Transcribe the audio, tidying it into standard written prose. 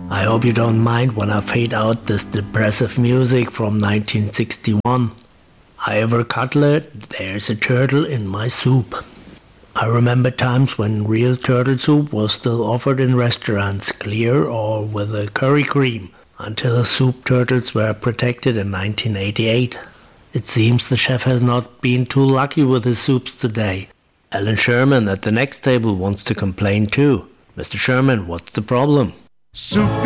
I hope you don't mind when I fade out this depressive music from 1961. Ivor Cutler, there's a turtle in my soup. I remember times when real turtle soup was still offered in restaurants, clear or with a curry cream, until soup turtles were protected in 1988. It seems the chef has not been too lucky with his soups today. Alan Sherman at the next table wants to complain too. Mr. Sherman, what's the problem? Soup